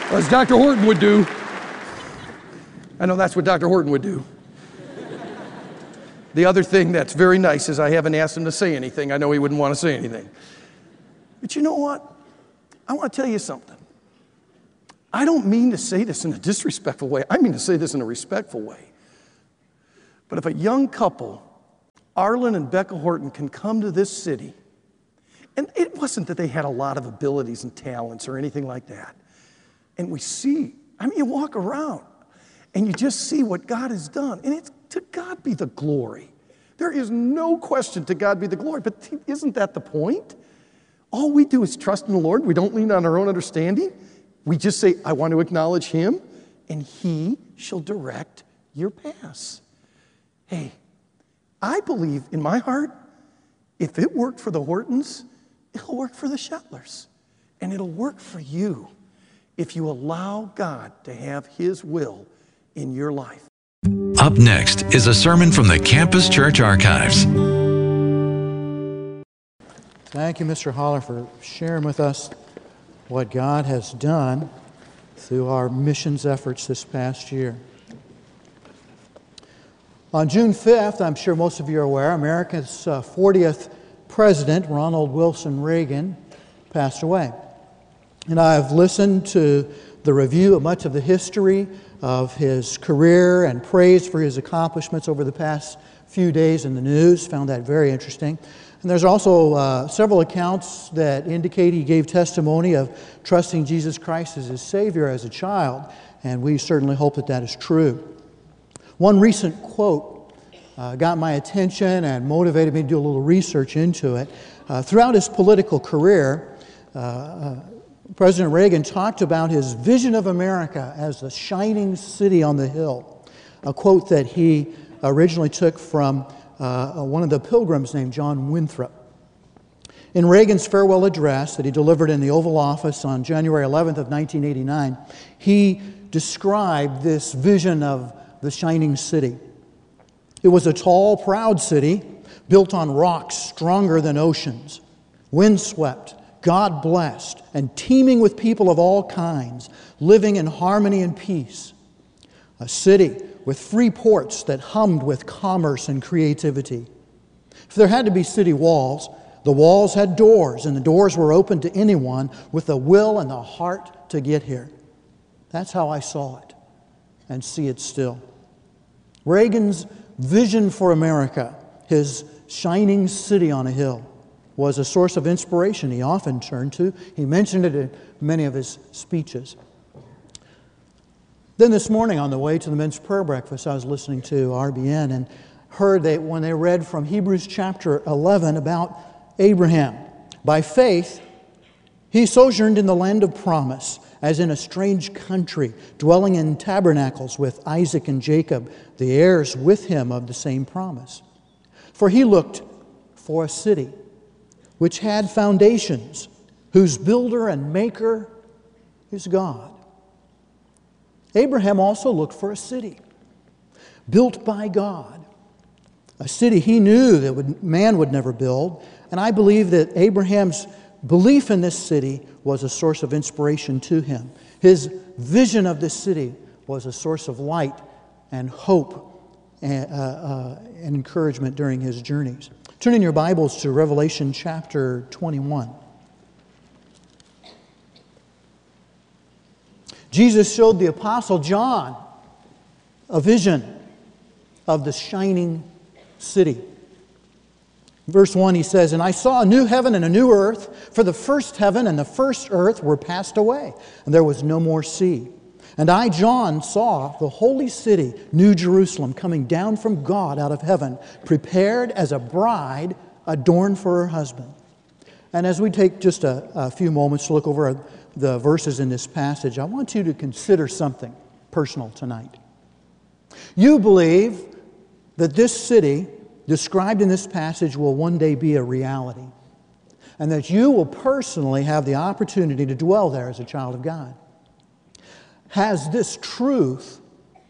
As Dr. Horton would do. I know that's what Dr. Horton would do. The other thing that's very nice is I haven't asked him to say anything. I know he wouldn't want to say anything. But you know what? I want to tell you something. I don't mean to say this in a disrespectful way. I mean to say this in a respectful way. But if a young couple, Arlen and Becca Horton, can come to this city, and it wasn't that they had a lot of abilities and talents or anything like that, and we see, you walk around and you just see what God has done, and it's to God be the glory. There is no question to God be the glory, but isn't that the point? All we do is trust in the Lord. We don't lean on our own understanding. We just say, I want to acknowledge Him, and He shall direct your paths. Hey, I believe in my heart, if it worked for the Hortons, it'll work for the Shettlers. And it'll work for you if you allow God to have His will in your life. Up next is a sermon from the Campus Church Archives. Thank you, Mr. Holler, for sharing with us what God has done through our missions efforts this past year. On June 5th, I'm sure most of you are aware, America's 40th President, Ronald Wilson Reagan, passed away. And I've listened to the review of much of the history of his career and praise for his accomplishments over the past few days in the news. Found that very interesting. And there's also several accounts that indicate he gave testimony of trusting Jesus Christ as his Savior as a child, and we certainly hope that that is true. One recent quote got my attention and motivated me to do a little research into it. Throughout his political career, President Reagan talked about his vision of America as the shining city on the hill, a quote that he originally took from one of the pilgrims named John Winthrop. In Reagan's farewell address that he delivered in the Oval Office on January 11th of 1989, he described this vision of the shining city. It was a tall, proud city built on rocks stronger than oceans, windswept, God-blessed, and teeming with people of all kinds, living in harmony and peace. A city with free ports that hummed with commerce and creativity. If there had to be city walls, the walls had doors, and the doors were open to anyone with the will and the heart to get here. That's how I saw it, and see it still. Reagan's vision for America, his shining city on a hill, was a source of inspiration he often turned to. He mentioned it in many of his speeches. Then this morning on the way to the men's prayer breakfast, I was listening to RBN and heard that when they read from Hebrews chapter 11 about Abraham. By faith, he sojourned in the land of promise, as in a strange country, dwelling in tabernacles with Isaac and Jacob, the heirs with him of the same promise. For he looked for a city which had foundations, whose builder and maker is God. Abraham also looked for a city built by God, a city he knew that man would never build, and I believe that Abraham's belief in this city was a source of inspiration to him. His vision of this city was a source of light and hope and encouragement during his journeys. Turn in your Bibles to Revelation chapter 21. Jesus showed the Apostle John a vision of the shining city. Verse 1, he says, "And I saw a new heaven and a new earth, for the first heaven and the first earth were passed away, and there was no more sea. And I, John, saw the holy city, New Jerusalem, coming down from God out of heaven, prepared as a bride adorned for her husband." And as we take just a few moments to look over the verses in this passage, I want you to consider something personal tonight. You believe that this city described in this passage will one day be a reality, and that you will personally have the opportunity to dwell there as a child of God. Has this truth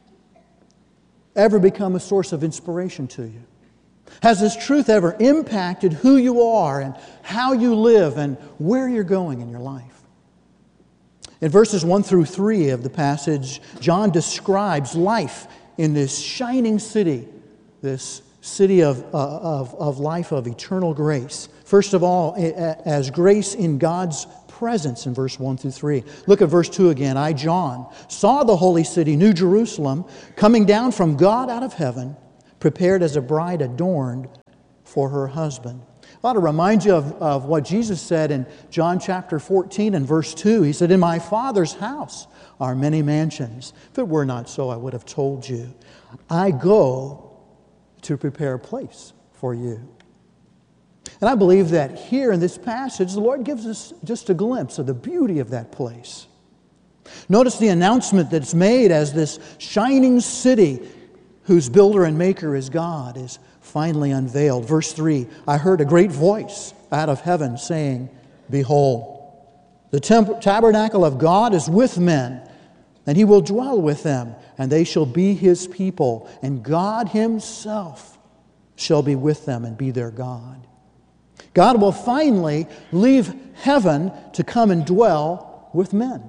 ever become a source of inspiration to you? Has this truth ever impacted who you are and how you live and where you're going in your life? In verses 1 through 3 of the passage, John describes life in this shining city, this city of life, of eternal grace. First of all, as grace in God's presence in verse 1 through 3. Look at verse 2 again. I, John, saw the holy city, New Jerusalem, coming down from God out of heaven, prepared as a bride adorned for her husband. I ought to remind you of what Jesus said in John chapter 14 and verse 2. He said, in my Father's house are many mansions. If it were not so, I would have told you. I go to prepare a place for you. And I believe that here in this passage, the Lord gives us just a glimpse of the beauty of that place. Notice the announcement that's made as this shining city whose builder and maker is God is finally unveiled. Verse 3, I heard a great voice out of heaven saying, behold, the tabernacle of God is with men, and He will dwell with them, and they shall be His people, and God Himself shall be with them and be their God. God will finally leave heaven to come and dwell with men.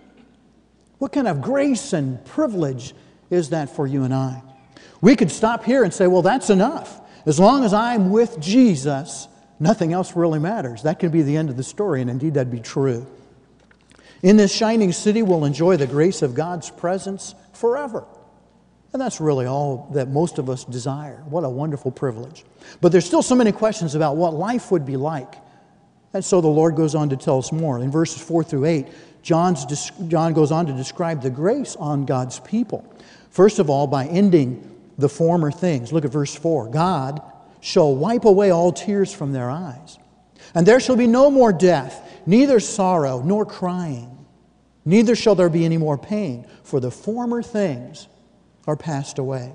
What kind of grace and privilege is that for you and I? We could stop here and say, well, that's enough. As long as I'm with Jesus, nothing else really matters. That could be the end of the story, and indeed that'd be true. In this shining city, we'll enjoy the grace of God's presence forever. And that's really all that most of us desire. What a wonderful privilege. But there's still so many questions about what life would be like. And so the Lord goes on to tell us more. In verses 4 through 8, John goes on to describe the grace on God's people. First of all, by ending the former things. Look at verse 4. God shall wipe away all tears from their eyes. And there shall be no more death, neither sorrow nor crying. Neither shall there be any more pain, for the former things are passed away.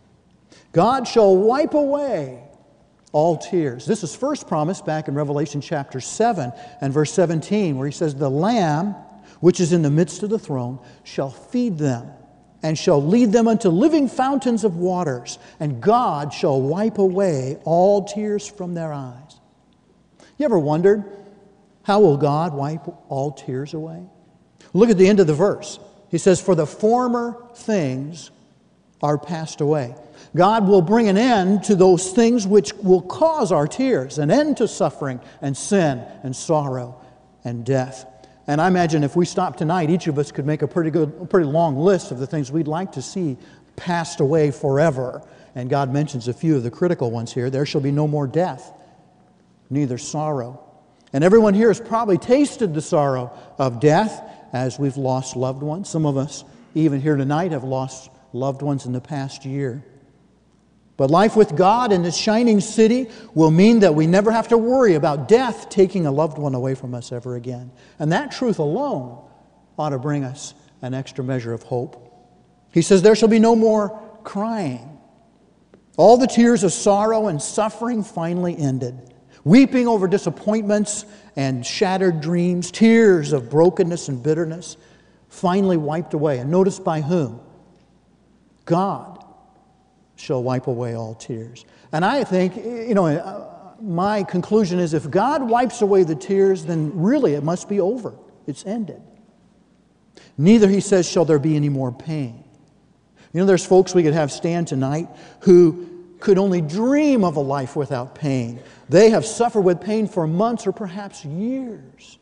God shall wipe away all tears. This is first promised back in Revelation chapter 7 and verse 17, where He says, the Lamb, which is in the midst of the throne, shall feed them and shall lead them unto living fountains of waters, and God shall wipe away all tears from their eyes. You ever wondered, how will God wipe all tears away? Look at the end of the verse. He says, for the former things are passed away. God will bring an end to those things which will cause our tears, an end to suffering and sin and sorrow and death. And I imagine if we stopped tonight, each of us could make a pretty long list of the things we'd like to see passed away forever. And God mentions a few of the critical ones here. There shall be no more death, neither sorrow. And everyone here has probably tasted the sorrow of death as we've lost loved ones. Some of us, even here tonight, have lost loved ones in the past year. But life with God in this shining city will mean that we never have to worry about death taking a loved one away from us ever again. And that truth alone ought to bring us an extra measure of hope. He says, there shall be no more crying. All the tears of sorrow and suffering finally ended. Weeping over disappointments and shattered dreams, tears of brokenness and bitterness, finally wiped away. And notice by whom? God shall wipe away all tears. And I think, my conclusion is if God wipes away the tears, then really it must be over. It's ended. Neither, he says, shall there be any more pain. There's folks we could have stand tonight who could only dream of a life without pain. They have suffered with pain for months or perhaps years.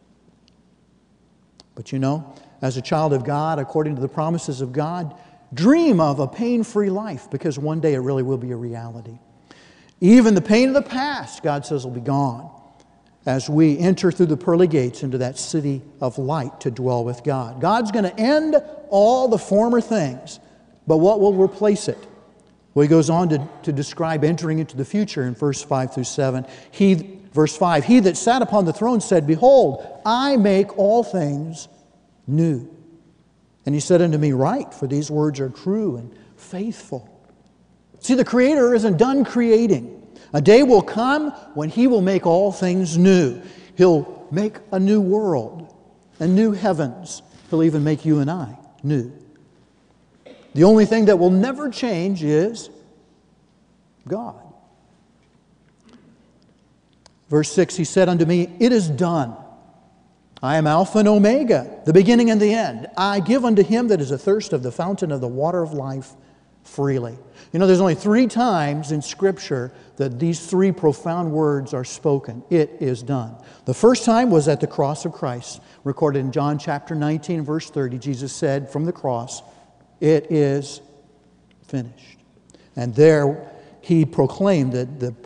But as a child of God, according to the promises of God, dream of a pain-free life, because one day it really will be a reality. Even the pain of the past, God says, will be gone as we enter through the pearly gates into that city of light to dwell with God. God's going to end all the former things, but what will replace it? Well, he goes on to describe entering into the future in verse 5 through 7. Verse 5, he that sat upon the throne said, behold, I make all things new. And he said unto me, write, for these words are true and faithful. See, the Creator isn't done creating. A day will come when He will make all things new. He'll make a new world and new heavens. He'll even make you and I new. The only thing that will never change is God. Verse 6, he said unto me, it is done. I am Alpha and Omega, the beginning and the end. I give unto him that is athirst of the fountain of the water of life freely. You know, there's only 3 times in Scripture that these 3 profound words are spoken. It is done. The first time was at the cross of Christ, recorded in John chapter 19, verse 30. Jesus said from the cross, "It is finished." And there he proclaimed that the